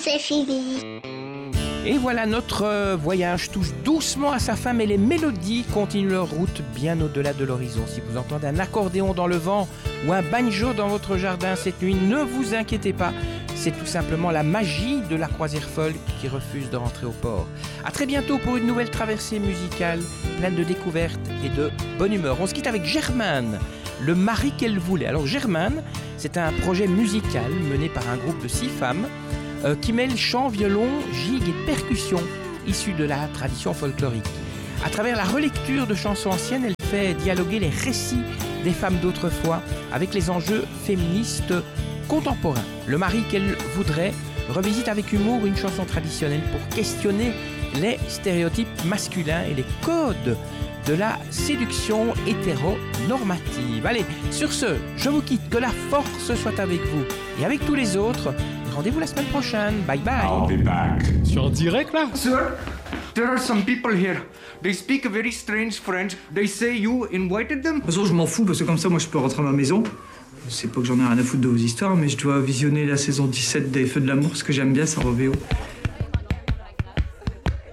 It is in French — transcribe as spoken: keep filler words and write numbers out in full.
c'est fini. Et voilà, notre voyage touche doucement à sa fin, mais les mélodies continuent leur route bien au-delà de l'horizon. Si vous entendez un accordéon dans le vent ou un banjo dans votre jardin cette nuit, ne vous inquiétez pas. C'est tout simplement la magie de la croisière folk qui refuse de rentrer au port. À très bientôt pour une nouvelle traversée musicale pleine de découvertes et de bonne humeur. On se quitte avec Germaine, le mari qu'elle voulait. Alors Germaine, c'est un projet musical mené par un groupe de six femmes euh, qui mêle chant, violon, gigue et percussion issus de la tradition folklorique. À travers la relecture de chansons anciennes, elle fait dialoguer les récits des femmes d'autrefois avec les enjeux féministes contemporains. Le mari qu'elle voudrait revisite avec humour une chanson traditionnelle pour questionner les stéréotypes masculins et les codes de la séduction hétéronormative. Allez, sur ce, je vous quitte, que la force soit avec vous et avec tous les autres. Rendez-vous la semaine prochaine. Bye bye. I'll be back. Sur un direct là? Sir, there are some people here. They speak a very strange French. They say you invited them. De toute façon, je m'en fous parce que comme ça, moi, je peux rentrer à ma maison. C'est pas que j'en ai rien à foutre de vos histoires, mais je dois visionner la saison dix-sept des Feux de l'amour parce que j'aime bien ça en V O.